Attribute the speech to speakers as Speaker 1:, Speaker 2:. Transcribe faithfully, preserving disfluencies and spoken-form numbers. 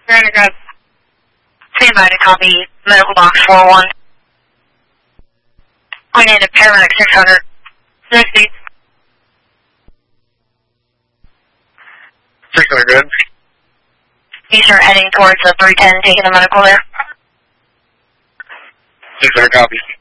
Speaker 1: Granted, guys.
Speaker 2: Stand by to copy medical box four one. We need a paramedic six hundred.
Speaker 1: sixty.
Speaker 3: six hundred, good.
Speaker 2: You start heading towards the three ten, taking the medical there.
Speaker 3: six hundred, copy.